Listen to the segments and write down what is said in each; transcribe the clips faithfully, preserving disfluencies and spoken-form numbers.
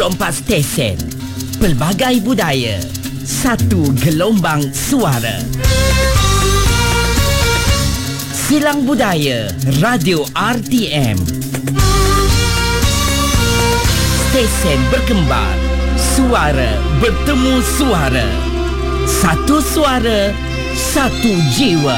Empat stesen, pelbagai budaya, satu gelombang suara. Silang Budaya Radio R T M. Stesen berkembar, suara bertemu suara. Satu suara, satu jiwa.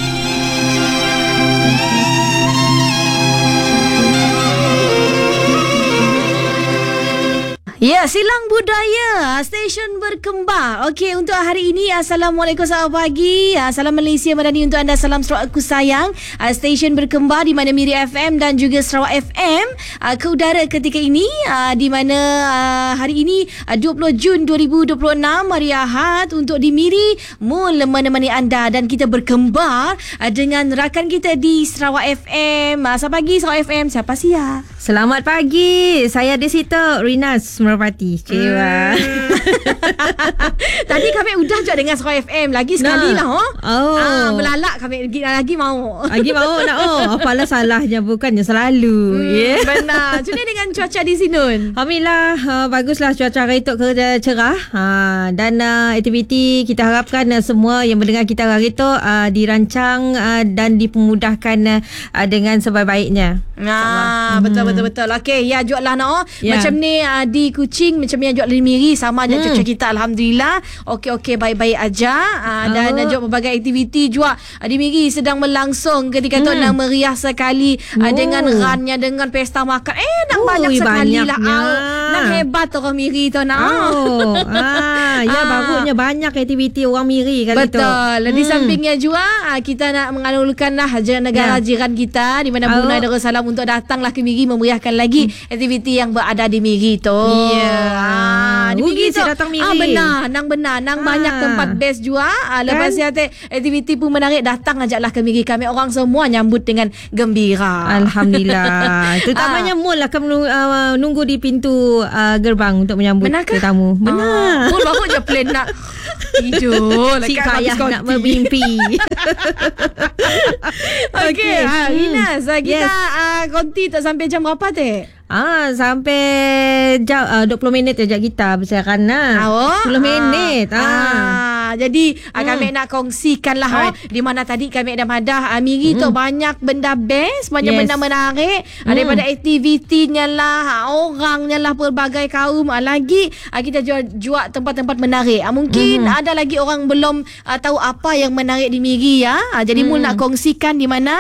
Ya, Silang Budaya, stesen berkembar. Okey, untuk hari ini, Assalamualaikum, selamat pagi. Salam Malaysia Madani untuk anda, salam Sarawak aku sayang. Stesen berkembar di mana Miri F M dan juga Sarawak F M ke udara ketika ini, di mana hari ini dua puluh Jun dua ribu dua puluh enam, hari Ahad, untuk di Miri Mul menemani anda dan kita berkembar dengan rakan kita di Sarawak F M. Selamat pagi Sarawak F M, siapa sih ya? Selamat pagi, saya Desita Rinas Merpati. Cewa. Hmm. Tadi kami udah je dengan Sarawak F M lagi sekali nah. lah. Oh. oh. Ah, melalak kami lagi, lagi mau. Lagi mau nak oh. Apalah salahnya, bukannya selalu. Hmm, yeah. Benar. Macam mana dengan cuaca di sini? Alhamdulillah, uh, baguslah cuaca hari tu kerja cerah. Uh, dan uh, aktiviti kita harapkan uh, semua yang mendengar kita hari tu uh, dirancang uh, dan dipermudahkan uh, dengan sebaik-baiknya. Nah, betul betul betul. Okey, ya jualah nak oh. Ya. Macam ni uh, di Kuching, macam ni jual di Miri sama aja hmm. cuaca kita, alhamdulillah. Okey okey, baik-baik aja. Uh, dan oh. jual berbagai aktiviti juga uh, di Miri sedang berlangsung ketika tu hmm. nak meriah sekali uh, oh. dengan rannya, dengan pesta makan. Eh, nak oh, banyak sekali lah. Oh, nak hebat orang Miri tu nak. Oh. ah, ya, bagusnya banyak aktiviti orang Miri kali betul. tu. Betul. Di hmm. sampingnya juga uh, kita nak mengalurkanlah negara ya. jiran kita di mana Brunei oh. Darussalam untuk datanglah ke Miri memeriahkan lagi hmm. aktiviti yang berada di Miri tu. Ya. Ah, di Miri tu. Datang Miri. Ah, benar, nang benar, nang ah. banyak tempat best juga. Ah, lepas kan? Siate aktiviti pun menarik, datang ajaklah ke Miri. Kami orang semua nyambut dengan gembira. Alhamdulillah. Terutamanya ah. mul akan menunggu, uh, nunggu di pintu uh, gerbang untuk menyambut Benarkah? tetamu. Benar. Ah. Mul baru je plan nak tidur. Si payah nak bermimpi. Okey, okay. ah, Rinas, kita yes. uh, konti tak sampai jam berapa teh? Ah, sampai jam uh, dua puluh minit je kita bersiaran lah. Oh, sepuluh minit. Ah. ah. Jadi hmm. kami nak kongsikan lah oh, di mana tadi kami ada madah uh, Miri hmm. tu banyak benda best, banyak yes. benda menarik hmm. daripada aktivitinya lah, orangnya lah, pelbagai kaum uh, lagi uh, kita jual, jual tempat-tempat menarik. Uh, mungkin hmm. ada lagi orang belum uh, tahu apa yang menarik di Miri ya. Uh, jadi hmm. Mul nak kongsikan di mana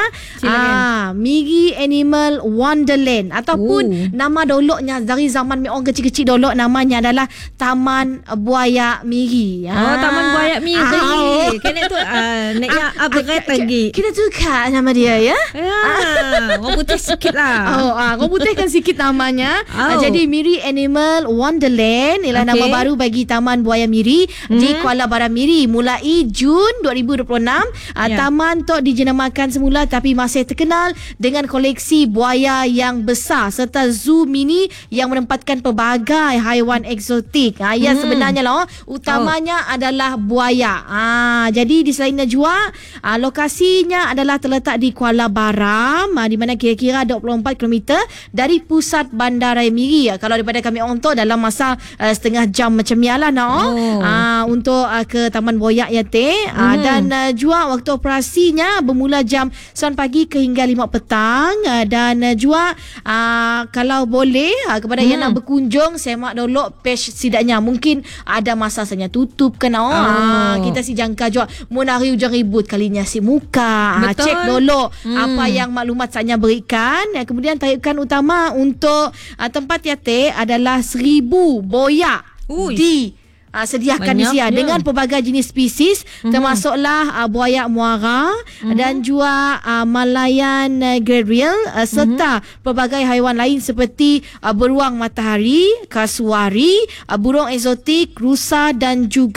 uh, Miri Animal Wonderland ataupun uh. nama doloknya dari zaman orang kecil-kecil, dolok namanya adalah Taman Buaya Miri. Oh, ah. Taman Buaya Miri. Oh. Kena tu uh, naiknya ah, upgrade ah, lagi. Kita tukar nama dia ya. Ya. Orang putih sikit lah. Oh, ah, orang putihkan sikit namanya. Oh. Uh, jadi Miri Animal Wonderland ialah okay. nama baru bagi Taman Buaya Miri hmm. di Kuala Baram Miri mulai Jun dua ribu dua puluh enam. Uh, yeah. Taman tu dijenamakan semula tapi masih terkenal dengan koleksi buaya yang besar serta zoo mini yang menempatkan pelbagai haiwan eksotik. Ha, ya hmm. sebenarnya lah utamanya oh. adalah buaya. Ha, jadi di selain Najwa, ha, lokasinya adalah terletak di Kuala Baram, ha, di mana kira-kira dua puluh empat kilometer dari pusat bandara Miri. Ha, kalau daripada kami orang tu dalam masa uh, setengah jam macam ni lah no? oh. ha, untuk uh, ke Taman Buaya ya teh. Ha, hmm. Dan uh, juga waktu operasinya bermula jam sembilan pagi ke hingga lima petang. Uh, dan uh, juga uh, kalau boleh ha, kepada hmm. yang nak berkunjung semak dulu page sidaknya, mungkin ada masa saja tutup kan oh. ha, kita si jangka juga menari ujung ribut kalinya si muka ha, cek dulu hmm. apa yang maklumat saya berikan. Ha, kemudian tarifkan utama untuk ha, tempat yate adalah seribu boyak Ui. di Uh, sediakan di sini dengan pelbagai jenis spesies mm-hmm. termasuklah uh, buaya muara mm-hmm. dan juga uh, Malayan uh, gharial uh, serta mm-hmm. pelbagai haiwan lain seperti uh, beruang matahari, kasuari, uh, burung eksotik, rusa dan juga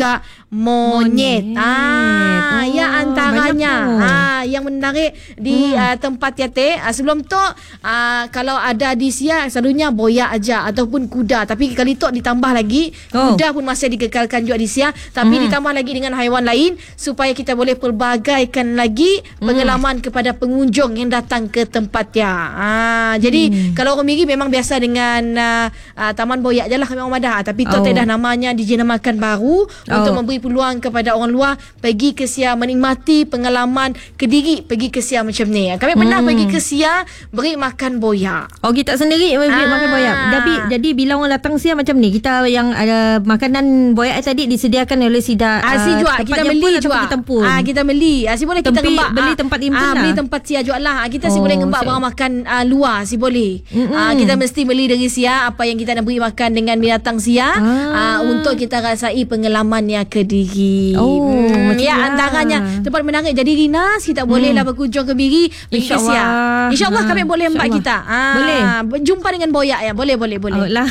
monyet. Monyet. Ah, Oh, ya antaranya banyak tu. ah yang menarik di hmm. uh, tempat Yate. Uh, sebelum tu uh, kalau ada di Sia selalunya boyak aja ataupun kuda, tapi kali tu ditambah lagi Oh. kuda pun masih dikekalkan juga di Sia, tapi hmm. ditambah lagi dengan haiwan lain supaya kita boleh pelbagaikan lagi pengalaman hmm. kepada pengunjung yang datang ke tempat ya. Ah, jadi hmm. kalau orang Miri memang biasa dengan uh, uh, Taman Boyak je lah kami orang Madah, tapi tu oh. dah namanya dinamakan baru oh. untuk memberi peluang kepada orang luar pergi ke Sia, menikmati pengalaman Kediri pergi ke Sia macam ni. Kami pernah hmm. pergi ke Sia beri makan boyak. Oh, kita sendiri beri Ah. makan boyak. Tapi jadi bila orang datang Sia macam ni, kita yang ada makanan boyak tadi disediakan oleh Sida. Ah, si jual kita beli jual. Kita tempun. Ah, kita beli. Ah, si boleh kita Tempi, ngembak. beli Ah, tempat impun ah, lah. beli tempat Sia jual lah. Ah, kita si Oh, boleh ngembak so- barang makan ah, luar si boleh. Mm-mm. Ah, kita mesti beli dari Sia apa yang kita nak beri makan dengan binatang Sia ah. Ah. untuk kita rasai pengalaman yang Kediri. Oh, Hmm, macam ya tu lah. antaranya tempat menarik. Jadi Rina, kita boleh lah berkunjung ke Miri pergi ke Sia. InsyaAllah. InsyaAllah Ah, kami boleh mbak insyaAllah. kita. Ah, Boleh. Berjumpa dengan boyak ya. Boleh boleh boleh. Oh, lah.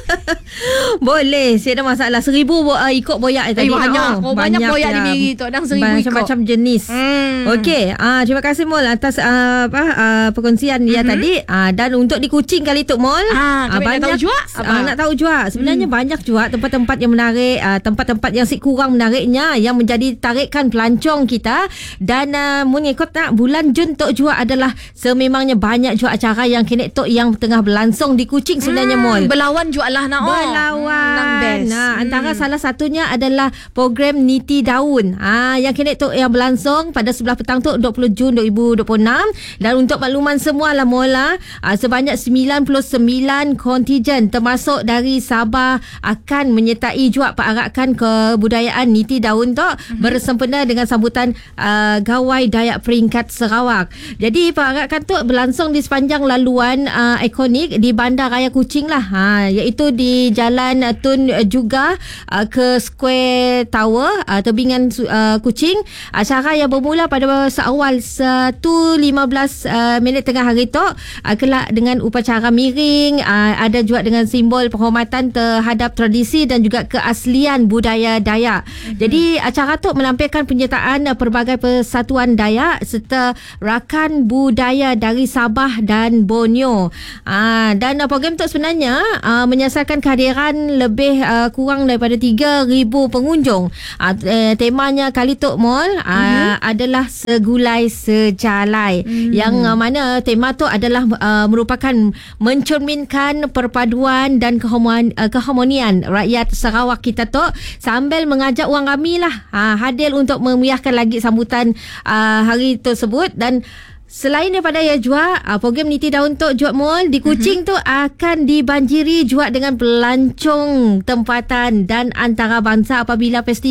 Boleh. Saya ada masalah. Seribu bo- uh, ikut boyak tadi. banyak. Oh, banyak boyak di lah. Miri tu. Dan seribu ikut. Macam-macam jenis. Hmm. Okey. Uh, terima kasih Mol atas uh, apa uh, perkongsian dia mm-hmm. tadi. Uh, dan untuk di Kuching kali tu Mol. Ah, kami nak tahu juga apa? Uh, nak tahu juga. Sebenarnya hmm. banyak juga tempat-tempat yang menarik. Uh, tempat-tempat yang si kurang menariknya yang menjadi tarikan pelancong kita. Dan uh, mengikut nak bulan Jun tu juga adalah sememangnya banyak juga acara yang kini tu yang tengah berlangsung di Kuching sebenarnya Hmm, Mol. Berlawan juga lah nak. Berlawan. Hmm, best. Nah, Hmm. antara salah satunya adalah program Niti Daun. Ah, yang kini tu yang berlangsung pada sebelah petang tu dua puluh Jun dua ribu dua puluh enam. Dan untuk makluman semua lah Mola, ah, sebanyak sembilan puluh sembilan kontijen termasuk dari Sabah akan menyertai juga perarakan kebudayaan Niti Daun tu mm-hmm. bersempena dengan sambutan uh, Gawai Dayak Peringkat Sarawak. Jadi perarakan tu berlangsung di sepanjang laluan uh, ikonik di Bandar Raya Kuching lah, ha, iaitu di Jalan uh, Tun uh, juga uh, ke Square Tower uh, tebingan uh, Kuching. Acara yang bermula pada seawal satu lima belas uh, minit tengah hari tu uh, kelak dengan upacara miring, uh, ada juga dengan simbol penghormatan terhadap tradisi dan juga keaslian budaya Dayak. Mm-hmm. Jadi acara tu melampirkan penyertaan uh, pelbagai persatuan Dayak serta rakan budaya dari Sabah dan Borneo. Uh, dan uh, program tu sebenarnya uh, menyasarkan kehadiran lebih uh, kurang daripada tiga ribu pengunjung. Uh, temanya kali tu Mol uh, mm-hmm. adalah segulai sejalai. Mm-hmm. Yang uh, mana tema tu adalah uh, merupakan mencerminkan perpaduan dan keharmonian, uh, keharmonian rakyat Sarawak kita tu sambil mengajak orang ramai lah uh, hadir untuk memeriahkan lagi sambutan uh, hari tersebut. Dan selain daripada ya juga uh, program Niti Daun Tok Juat Mall di Kuching mm-hmm. tu akan dibanjiri juga dengan pelancong tempatan dan antarabangsa apabila festival